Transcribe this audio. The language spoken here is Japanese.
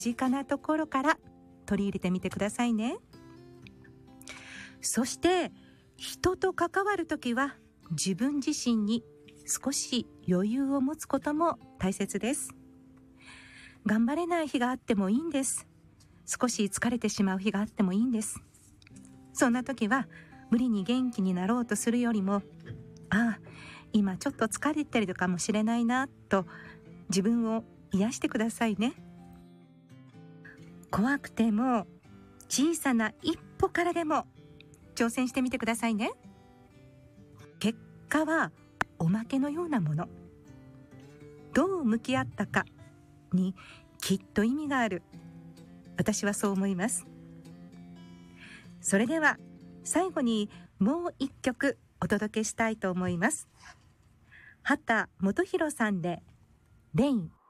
近なところから取り入れてみてくださいね。そして人と関わるときは自分自身に少し余裕を持つことも大切です。頑張れない日があってもいいんです。少し疲れてしまう日があってもいいんです。そんな時は無理に元気になろうとするよりも、今ちょっと疲れてるかもしれないなと自分を癒してくださいね。怖くても小さな一歩からでも挑戦してみてくださいね。結果はおまけのようなもの。どう向き合ったかにきっと意味がある。私はそう思います。それでは最後にもう一曲お届けしたいと思います。秦基博さんでレイン。